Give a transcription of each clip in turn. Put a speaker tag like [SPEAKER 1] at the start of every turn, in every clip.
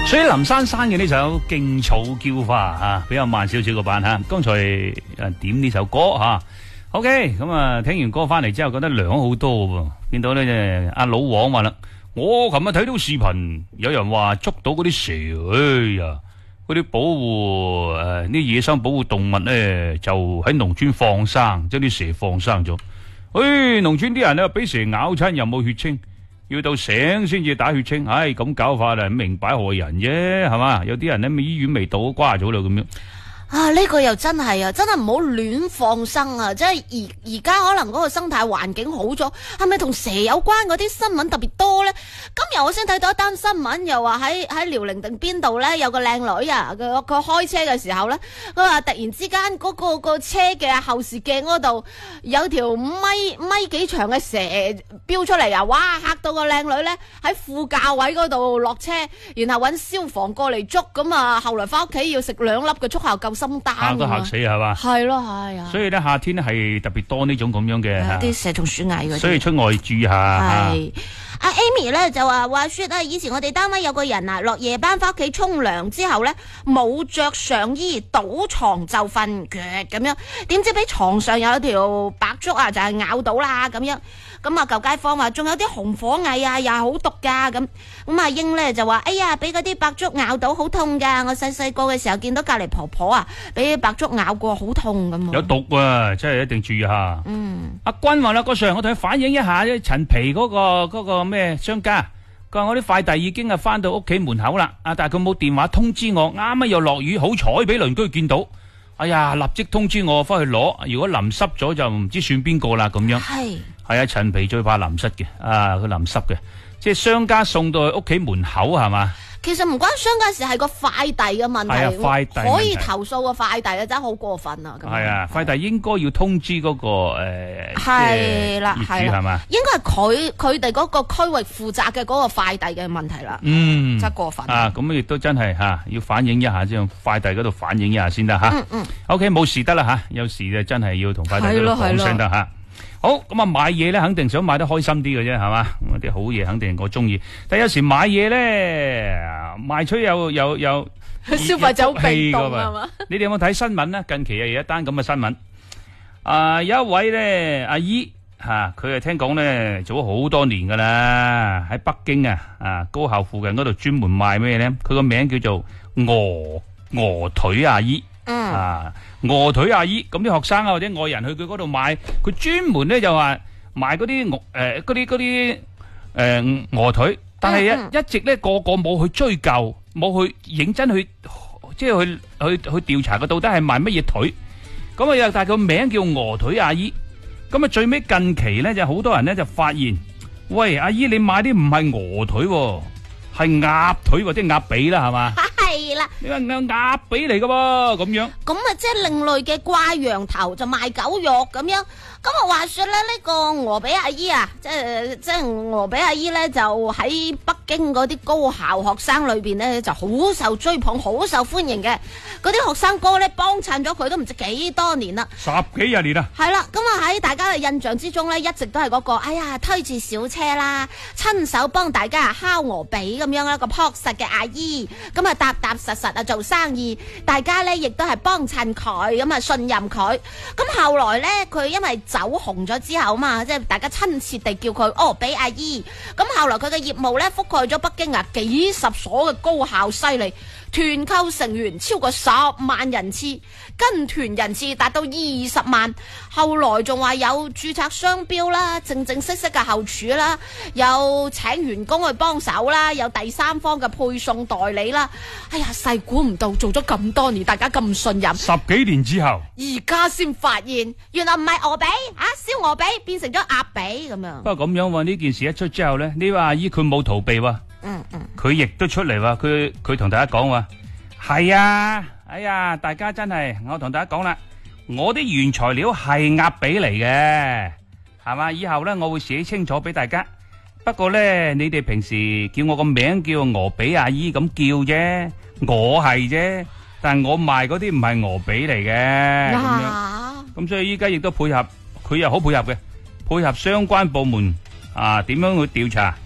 [SPEAKER 1] 所以林珊珊嘅呢首《勁草嬌花》比較慢少少個版吓。剛才點呢首歌吓 ，OK， 咁啊聽完歌翻嚟之後覺得涼好多喎。見到咧阿老王話啦，我琴日睇到視頻，有人話捉到嗰啲蛇，哎呀，嗰啲保護啲野生保護動物咧就喺農村放生，將啲蛇放生咗。農村啲人咧俾蛇咬親又冇血清。要到醒先至打血清，咁搞法啦，明擺害人啫，係嘛？有啲人咧醫院未到都瓜咗啦，咁樣。
[SPEAKER 2] 呢個又真係唔好亂放生啊！即係而家可能嗰個生態環境好咗，係咪同蛇有關嗰啲新聞特別多咧？今日我先睇到一單新聞，又話喺遼寧定邊度咧，有個靚女啊，佢開車嘅時候咧，佢話突然之間嗰個車嘅後視鏡嗰度有條米幾長嘅蛇飆出嚟啊！哇，嚇到個靚女咧喺副駕位嗰度落車，然後搵消防過嚟捉，咁啊後來翻屋企要食2粒嘅速效救心丹，
[SPEAKER 1] 都嚇死係嘛？
[SPEAKER 2] 係咯，係啊。
[SPEAKER 1] 所以咧夏天咧係特別多呢種咁樣嘅
[SPEAKER 2] 啲蛇蟲鼠蟻嗰啲，
[SPEAKER 1] 所以出外注意下。
[SPEAKER 2] 係阿 Amy 咧就話說啊，以前我哋單位有個人啊，落夜班翻屋企沖涼之後咧，冇着上衣倒床就瞓腳咁樣，點知俾床上有一條白竹啊，就係咬到啦咁樣。咁啊舊街坊話仲有啲紅火蟻啊，又係好毒噶咁。咁阿英咧就話：哎呀，俾嗰啲白竹咬到好痛噶！我細個嘅時候見到隔籬婆婆啊，俾白竹咬過，好痛咁。
[SPEAKER 1] 有毒啊，真係一定注意下。阿君話啦，嗰上我同佢反映一下啫，陳皮嗰個咩商家，佢話我啲快遞已經翻到屋企門口啦，但係佢冇電話通知我，啱啱又落雨，好彩俾鄰居見到。哎呀，立即通知我翻去攞，如果淋濕咗就唔知算邊個啦咁樣。係啊，陳皮最怕淋濕嘅，佢淋濕嘅，即係商家送到去屋企門口係嘛？
[SPEAKER 2] 其實唔關商家事，係個快遞嘅問題。
[SPEAKER 1] 快遞
[SPEAKER 2] 可以投訴個快遞啊，真係好過分啊！
[SPEAKER 1] 係啊，快遞應該要通知嗰個
[SPEAKER 2] 係啦，
[SPEAKER 1] 業主係嘛？
[SPEAKER 2] 應該係佢哋嗰個區域負責嘅嗰個快遞嘅問題啦。真係過分
[SPEAKER 1] 咁亦都真係要反映一下先，快遞嗰度反映一下先得吓。OK， 冇事得啦吓，有時就真係要同快遞嗰度講聲得吓。好，咁買嘢咧，肯定想買得開心啲嘅啫，係嘛？啲好嘢肯定我中意，但有時買嘢咧，賣出有
[SPEAKER 2] 消費者好被動係嘛？
[SPEAKER 1] 你哋有冇睇新聞咧？近期有一單咁嘅新聞，有一位咧阿姨佢係聽講咧做咗好多年噶啦，喺北京高校附近嗰度專門賣咩咧？佢個名叫做鵝腿阿姨。鵝腿阿姨，咁啲學生或者外人去佢嗰度買，佢專門咧就話賣嗰啲鵝腿，但係一直咧個冇去追究，冇去認真去即係去調查佢到底係賣乜嘢腿，咁又但係個名叫鵝腿阿姨，咁最尾近期咧就好多人咧就發現，喂阿姨你買啲唔係鵝腿，係鴨腿或者鴨髀啦係嘛？
[SPEAKER 2] 係啦，
[SPEAKER 1] 你話鴨髀嚟噶噃咁樣，
[SPEAKER 2] 咁即係另類嘅掛羊頭就賣狗肉咁樣。咁啊話說咧，呢個鵝髀阿姨啊，即係鵝髀阿姨咧，就喺北京嗰啲高校學生裏邊咧就好受追捧，好受歡迎嘅。嗰啲學生哥咧幫襯咗佢都唔知幾多年啦
[SPEAKER 1] ，10幾廿年啦。係
[SPEAKER 2] 啦，咁啊喺大家嘅印象之中咧，一直都係嗰個，哎呀推住小車啦，親手幫大家烤鵝髀咁樣一個樸實嘅阿姨，咁啊踏踏實實啊做生意，大家咧亦都係幫襯佢，咁啊信任佢。咁後來咧佢因為走紅咗之後嘛，即係大家親切地叫佢髀阿姨。咁後來佢嘅業務咧覆蓋咗北京幾十所嘅高校，犀利，團購成員超過10萬人次，跟團人次達到20萬。後來仲話有註冊商標啦，正式嘅後廚啦，有請員工去幫手啦，有第三方嘅配送代理啦。哎呀，細估唔到做咗咁多年，大家咁信任。
[SPEAKER 1] 10幾年之後，
[SPEAKER 2] 而家先發現原來唔係鵝髀燒鵝髀變成咗鴨髀咁樣。
[SPEAKER 1] 不過咁樣呢件事一出之後咧，呢位阿姨佢冇逃避喎，佢亦都出嚟喎，佢同大家講話係啊，哎呀，大家真係，我同大家講啦，我啲原材料係鴨髀嚟嘅，係嘛？以後咧我會寫清楚俾大家。不過咧，你哋平時叫我個名叫鵝髀阿姨咁叫啫，我係啫，但係我賣嗰啲唔係鵝髀嚟嘅，咁樣。咁所以依家亦都配合，佢又好配合嘅，配合相關部門點樣去調查，佢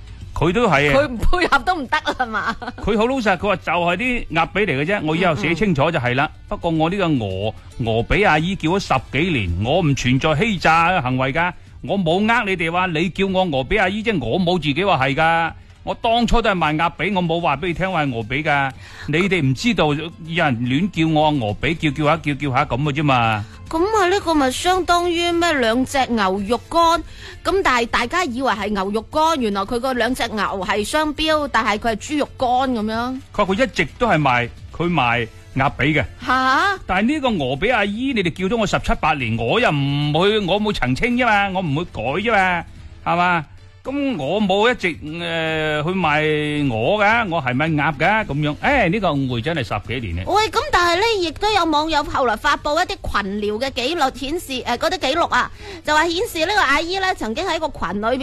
[SPEAKER 1] 佢都係啊。
[SPEAKER 2] 佢唔配合都唔得啦嘛。
[SPEAKER 1] 佢好老實，佢話就係啲鴨髀嚟嘅啫，我以後寫清楚就係啦。不過我呢個鵝髀阿姨叫咗10幾年，我唔存在欺詐嘅行為噶，我冇呃你哋話你叫我鵝髀阿姨啫，我冇自己話係噶。我當初都係賣鴨髀，我冇話俾你聽話係鵝髀噶。你哋唔知道有人亂叫我鵝髀，叫下咁嘅啫嘛。
[SPEAKER 2] 咁啊，呢個咪相當於咩2隻牛肉乾咁，但係大家以為係牛肉乾，原來佢個2隻牛係雙標，但係佢係豬肉乾咁樣。
[SPEAKER 1] 佢話佢一直都係賣鴨髀嘅。
[SPEAKER 2] 吓，
[SPEAKER 1] 但係呢個鵝髀阿姨，你哋叫咗我17、8年，我又唔會，我冇澄清啫嘛，我唔會改啫嘛，係嘛？咁我冇一直去賣鵝噶，我係賣鴨噶咁樣。呢個誤會真係10幾年咧。
[SPEAKER 2] 喂，咁但係呢，亦都有網友後來發布一啲群聊嘅記錄顯示，嗰啲記錄啊，就話顯示呢個阿姨呢曾經喺個群裏邊。